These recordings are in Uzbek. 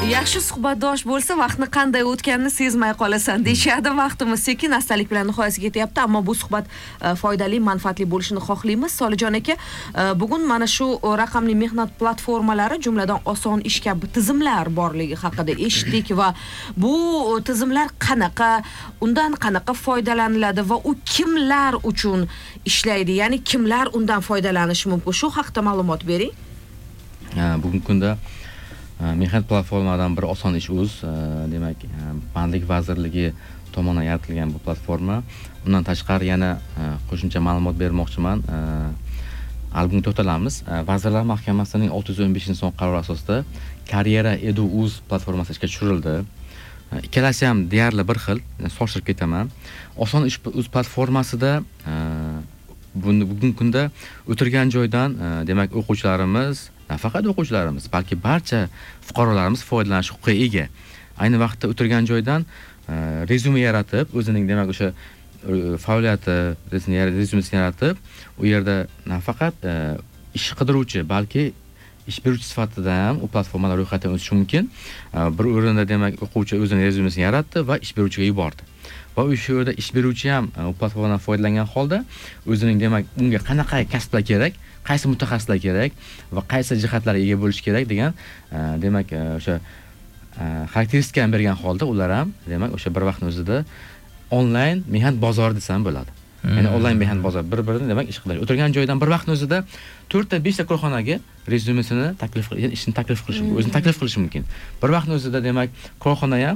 Yaxshi suhbatdosh bo'lsa, vaqtni qanday o'tganini sezmay qolasan deyshadi. Vaqtimiz sekin astalik bilan nihoyasiga yetyapti, ammo bu suhbat foydali, manfaatli bo'lishini xohlaymiz. Solijon aka, bugun mana shu raqamli mehnat platformalari, jumladan oson ish kabi tizimlar borligi haqida eshitdik va bu tizimlar qanaqa, undan qanaqa foydalaniladi va u kimlar uchun ishlaydi? Ya'ni kimlar undan foydalanishi mumkin? Shu haqida ma'lumot bering. Bugungi kunda mehnat platformadan biri oson ish uz, demak, Bandlik vazirligi tomonidan yaratilgan bu platforma. Undan tashqari yana qo'shimcha ma'lumot bermoqchiman. Albumga to'xtalamiz. Vazirlar Mahkamasining 615-son qarori asosida Karyera Edu.uz platformasi ishga tushirildi. Ikkalasi ham deyarli bir xil, solishtirib ketaman. Oson ish uz platformasida bugungi kunda o'tirgan joydan, demak, o'quvchilarimiz, nafaqat o'quvchilarimiz, balki barcha fuqarolarimiz foydalanish huquqiga ega. Ayni vaqtda o'tirgan joydan rezyume yaratib, o'zining demak o'sha faoliyati rezyumesini yaratib, u yerda nafaqat ish qidiruvchi, balki ish beruvchi sifatida ham u platformalar ro'yxatdan o'tishi mumkin. Bir o'rinda demak o'quvchi o'zining rezyumesini yaratdi va ish beruvchiga yubordi. Va o'sha yerda ish beruvchi ham u platformadan foydalangan holda o'zining demak unga qanaqa kasblar kerak, qaysi mutaxassislar kerak va qaysi jihatlarga ega bo'lish kerak degan demak o'sha xarakteristikani bergan holda ular ham demak o'sha bir vaqtning o'zida onlayn mehnat bozori desam bo'ladi. Ya'ni onlayn mehnat bozori bir-birini demak ish qilish. O'tirgan joydan bir vaqtning o'zida 4 ta 5 ta korxonaga rezyumesini taklif qilish, ishni taklif qilish mumkin, o'zini taklif qilish mumkin. Bir vaqtning o'zida demak korxona ham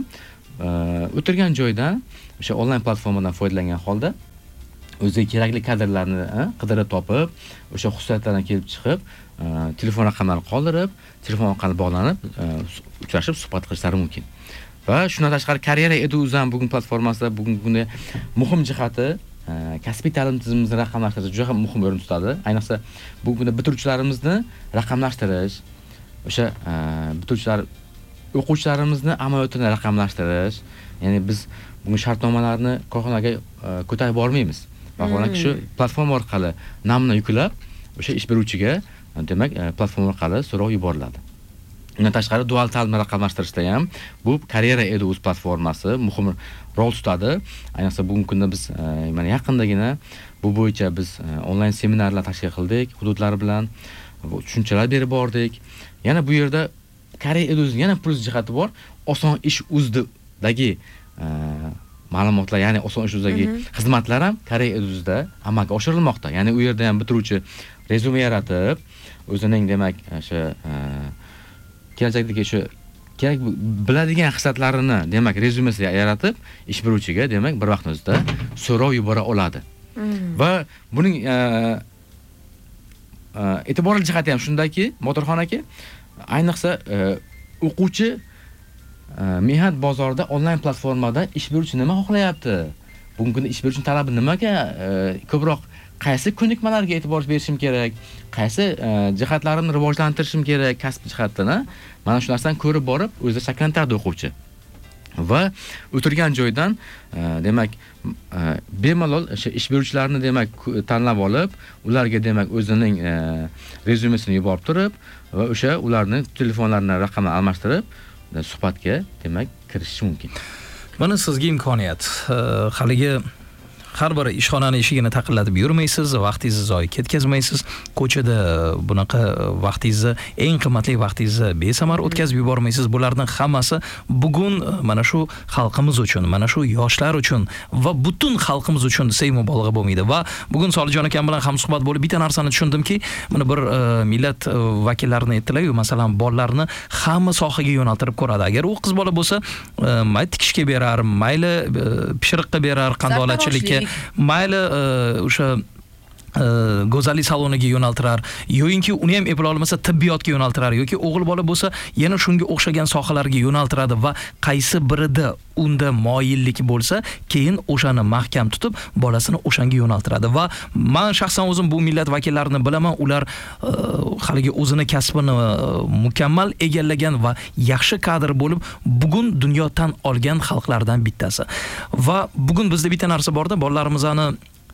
o'tirgan joydan o'sha onlayn platformadan foydalangan holda o'ziga kerakli kadrlarni qidirib topib, o'sha xususiyatlardan kelib chiqib, telefon raqamlarini qoldirib, telefon orqali bog'lanib, uchrashib suhbat qilishlari mumkin. Va shundan tashqari Karyera Edu.uz ham bugun platformasida bugungi kunda muhim jihati kasbiy ta'lim tizimimizni raqamlashtirish juda ham muhim o'rin tutadi. Ayniqsa bugungi kunda bitiruvchilarimizni raqamlashtirish, o'sha bitiruvchilar o'quvchilarimizni amaliyotini raqamlashtirish, ya'ni biz bugun shartnomalarni korxonaga ko'tarib bormaymiz. Vaholanki shu platforma orqali namuna yuklab, o'sha ish beruvchiga demak platforma orqali so'rov yuboriladi. Undan tashqari dual ta'limni raqamlashtirishda ham bu Karyera Edu.uz platformasi muhim rol tutadi. Ayniqsa bugungi kunda biz mana yaqindagina bu bo'yicha biz onlayn seminarlar tashkil qildik hududlar bilan, tushunchalar berib bordik. Yana bu yerda Karyera Edu.uzning yana plus jihati bor. Oson ish uzdagi ma'lumotlar, ya'ni oson ish uzdagi xizmatlar ham Karyera Edu.uzda amalga oshirilmoqda. Ya'ni u yerda ham bitiruvchi rezyume yaratib, o'zining demak o'sha kelajakdagi shu kerak biladigan xislatlarini demak rezyumesiga yaratib, ish beruvchiga demak bir vaqtning o'zida so'rov yubora oladi. Va buning e'tiborli jihati ham shundaki, Motorxon aka, ayniqsa o'quvchi mehnat bozorida onlayn platformada ish beruvchi nima xohlayapti? Bugungi kunda ish beruvchi talabi nimaga ko'proq, qaysi ko'nikmalarga e'tibor berishim kerak, qaysi jihatlarimni rivojlantirishim kerak kasb jihatdan, mana shu narsani ko'rib borib o'zi shakllantiradi o'quvchi. Va o'tirgan joydan demak bemalol o'sha ish beruvchilarni demak tanlab olib, ularga demak o'zining rezyumesini yuborib turib va o'sha ularning telefonlarini raqamini almashtirib suhbatga demak kirishish mumkin. Mana sizga imkoniyat. Haligi har bir ishxonani eshigini taqillatib yurmaysiz, vaqtingizni zoyi ketkazmaysiz. Ko'chada bunaqa vaqtingizni, eng qimmatli vaqtingizni besamar o'tkazib yubormaysiz. Bularning hammasi bugun mana shu xalqimiz uchun, mana shu yoshlar uchun va butun xalqimiz uchun desak mubolag'a bo'lmaydi. Va bugun Solijon akam bilan ham suhbat bo'lib bitta narsani tushundimki, mana bir millat vakillarini aytdilar-ku, masalan, bolalarni hamma sohaga yo'naltirib ko'radi. Agar u qiz bola bo'lsa, mayli tikishga berar, mayli pishiriqqa berar, qandolatchilikka, mayli o'sha go'zallik saloniga yo'naltirar, yo'inki uni ham eplay olmasa tibbiyotga yo'naltirar, yoki o'g'il bola bo'lsa yana shunga o'xshagan sohalarga yo'naltiradi va qaysi birida unda moyillik bo'lsa, keyin o'shani mahkam tutib, bolasini o'shanga yo'naltiradi. Va men shaxsan o'zim bu millat vakillarini bilaman, ular haligi o'zini kasbini mukammal egallagan va yaxshi kadr bo'lib, bugun dunyo tan olgan xalqlardan bittasi. Va bugun bizda bitta narsa borda, bolalarimizni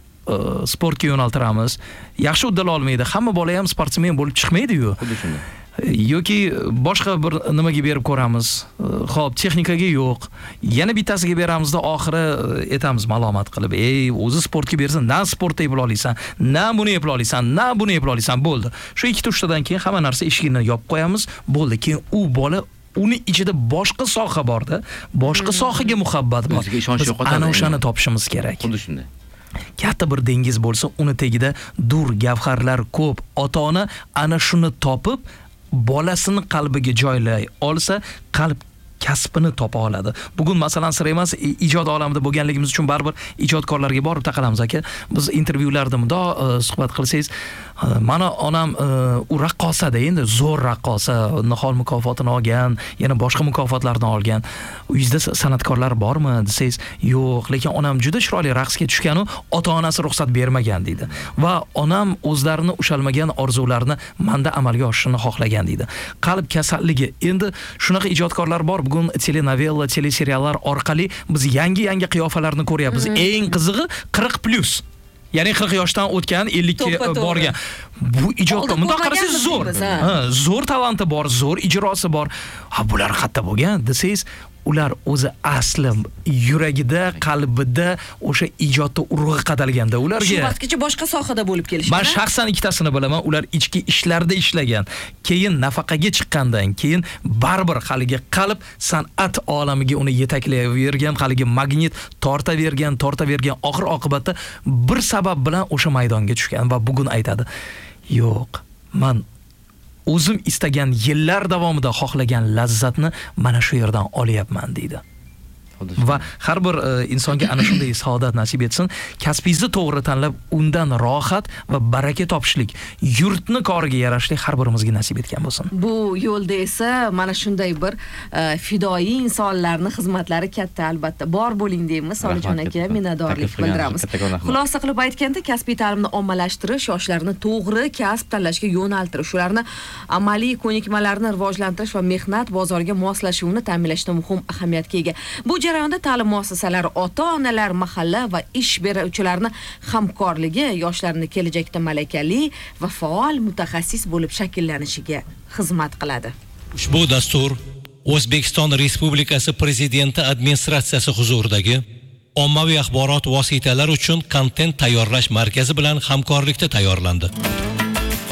sportga yo'naltiramiz. Yaxshi uddala olmaydi. Hamma bola ham sportsmen bo'lib chiqmaydi-yu. Xuddi shunday. yoki boshqa bir nimaga berib ko'ramiz. Xo'p, texnikaga yo'q. Yana bittasiga beramizda oxiri aytamiz malomat qilib, o'zi sportga bersin, na sportda eplay olasan, na buni eplay olasan, na buni eplay olasan, bo'ldi. Shu 2-3tadan keyin hamma narsa eshigini yopib qo'yamiz, bo'ldi. Keyin u bola uni ichida boshqa soha borda, boshqa sohaga muhabbat bor. O'ziga ishonch yo'qotadi. Ana o'shani topishimiz kerak. Xuddi shunday. Katta bir dengiz bo'lsa, uni tagida dur gavharlar ko'p. Ota-ona ana shuni topib, bolasini qalbiga joylay olsa, qalb kasbini topa oladi. Bugun masalan sir emas, ijod olamida bo'lganligimiz uchun baribir ijodkorlarga borib taqalamiz aka. Biz intervyularda suhbat qilsangiz, mana onam u raqqosada, endi zo'r raqqosa, nihol mukofotini olgan, yana boshqa mukofotlarni olgan. Uyingizda san'atkorlar bormi desangiz, yo'q, lekin onam juda chiroyli raqsga tushgan, ota-onasi ruxsat bermagan deydi. Va onam o'zlarini ushalmagan orzularini menda amalga oshishini xohlagan deydi. Qalb kasalligi. Endi shunaqa ijodkorlar bor. Bugun telenovella, teleseriallar orqali biz yangi qiyofalarni ko'ryapmiz. Eng qizig'i 40+. Ya'ni 40 yoshdan o'tgan, 50 ga borgan. Bu ijodda bunday qarasangiz zo'r. Zo'r talanti bor, zo'r ijrosi bor. Ha, bular qayerda bo'lgan desangiz, ular o'zi asli yuragida, qalbida o'sha ijodda urug'i qadalganda ularga. Shu vaqtgacha boshqa sohada bo'lib kelishgan. Men shaxsan ikkitasini bilaman, ular ichki ishlarda ishlagan. Keyin nafaqaga chiqqandan keyin baribir haligi qalb san'at olamiga uni yetaklayvergan, haligi magnit tortavergan, oxir oqibatda bir sabab bilan o'sha maydonga tushgan va bugun aytadi: "Yo'q, men o'zim istagan yillar davomida xohlagan lazzatni mana shu yerdan olyapman" deydi. Va har bir insonga ana shunday saodat nasib etsin. Kasbingizni to'g'ri tanlab, undan rohat va baraka topishlik yurtni koriga yarashli har birimizga nasib etgan bo'lsin. Bu yo'lda esa mana shunday bir fidoyi insonlarning xizmatlari katta, albatta. Bor bo'ling deymiz, Solijon aka, minnatdorlik bildiramiz. Xulosa qilib aytganda, kasbiy ta'limni ommalashtirish, yoshlarni to'g'ri kasb tanlashga yo'naltirish, ularni amaliy ko'nikmalarni rivojlantirish va mehnat bozoriga moslashuvini ta'minlashda muhim ahamiyatga ega. Bu jarayonda ta'lim muassasalari, ota-onalar, mahalla va ish beruvchilarning hamkorligi yoshlarni kelajakda malakali va faol mutaxassis bo'lib shakllanishiga xizmat qiladi. Ushbu dastur O'zbekiston Respublikasi Prezidenti administratsiyasi huzuridagi ommaviy axborot vositalari uchun kontent tayyorlash markazi bilan hamkorlikda tayyorlandi.